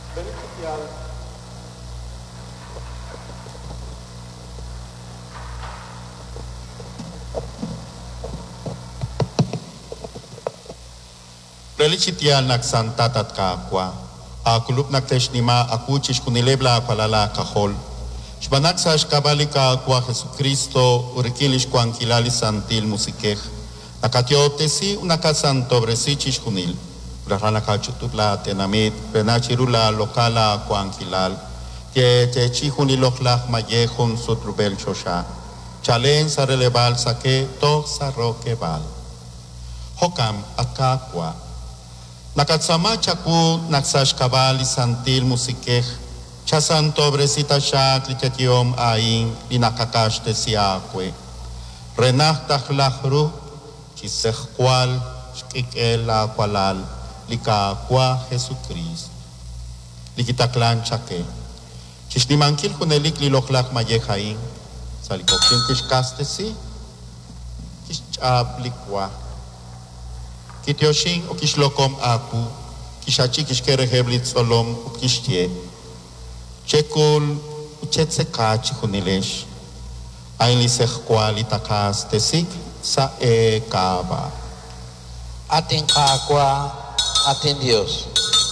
Relichitial nagsanta tatkakwa, akulup nagteshnima akuchish kunilebla palala kahol. Shbanaksash kabalika kwa Jesucristo urikilish kwankilali santil musikej. Nakatiotesi unakasanto bresichish kunil. Urahana kachutubla tenamit penachirula lokala kwankilal. Te chihuniloklah mayehon sutrubel shosha. Chalen sa relebal sake to sa rokebal. Hokam akakwa. Nakatsama chaku naksash kabali santil musikej. Chasanto bresita shak lichatiom aing linakakash te siakwe. Renah tahlahru chisehkwal shkikel la kwalal likakwa Jesucristo. Likitaklan chake. Chishnimankil kunelik liloklak mayehaing. Salikokin kishkaste si. Kishab likwa. Kitioshin o kishlokom aku. Kishachi kishkereheblit solom o kishtie. Chekul uchetsekachi kunilesh. Ailisech kwali takas tesik sa kaba. Atin kakwa, atin Dios.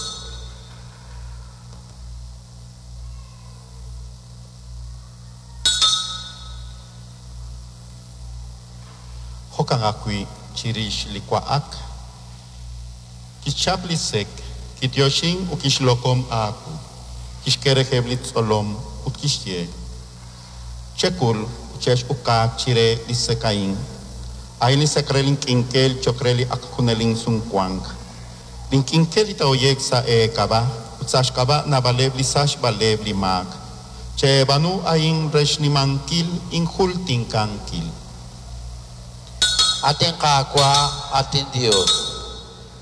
Hokang akui chirish likwaak. Kishaplisek kitioshin o kishlokom aku. Kishkereheblit solom utkishtie. Chekul uchesh ukak chire lisekain. Aili sekreling kinkel chokreli akuneling sungkwang. Lin kinkel itaoyek sa kaba. Utsash kaba na balebli sash balebli mag. Che banu aing reshnimankil inhulting kankil. Atin kakwa, atin Dios.